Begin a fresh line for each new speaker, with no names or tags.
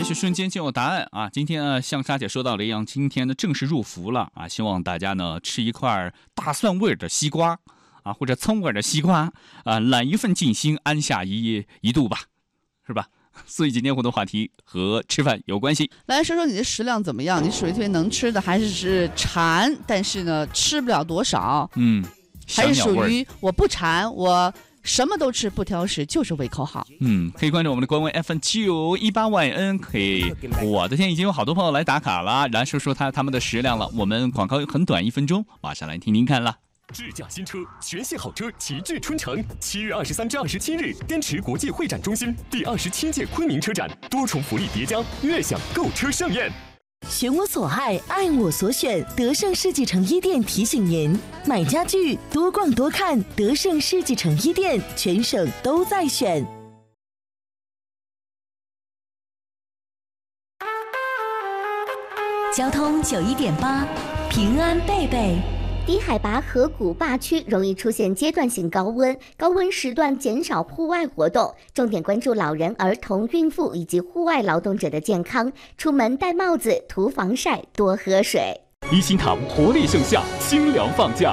也许瞬间就有答案啊！今天呢，像莎姐说到的一样，今天呢正式入伏了啊！希望大家呢吃一块大蒜味的西瓜啊，或者葱味的西瓜啊，揽一份静心，安下一度吧，是吧？所以今天活动话题和吃饭有关系。
来说说你的食量怎么样？你属于特别能吃的，还是馋，但是呢吃不了多少？还是属于我不馋，我什么都吃不挑食，就是胃口好。
可以关注我们的官微 FM918YN。可以，我的天，已经有好多朋友来打卡了，来说说他们的食量了。我们广告很短，1分钟，马上来听听看了。
智驾新车，全系好车齐聚春城。7月23至27日，滇池国际会展中心第27届昆明车展，多重福利叠加，悦享购车盛宴。
选我所爱，爱我所选。德胜世纪城一店提醒您：买家具多逛多看，德胜世纪城一店，全省都在选。
交通91.8，平安贝贝。
低海拔河谷坝区容易出现阶段性高温，高温时段减少户外活动，重点关注老人、儿童、孕妇以及户外劳动者的健康。出门戴帽子、涂防晒，多喝水。
一心堂活力盛夏，清凉放假。